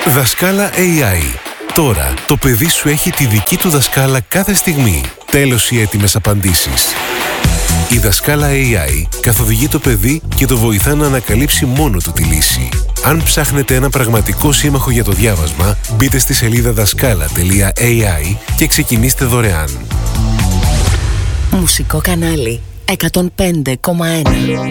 Δασκάλα AI. Τώρα το παιδί σου έχει τη δική του δασκάλα κάθε στιγμή. Τέλος οι έτοιμες απαντήσεις. Η Δασκάλα AI καθοδηγεί το παιδί και το βοηθά να ανακαλύψει μόνο του τη λύση. Αν ψάχνετε ένα πραγματικό σύμμαχο για το διάβασμα, μπείτε στη σελίδα δασκάλα.ai και ξεκινήστε δωρεάν. Μουσικό κανάλι 105,1.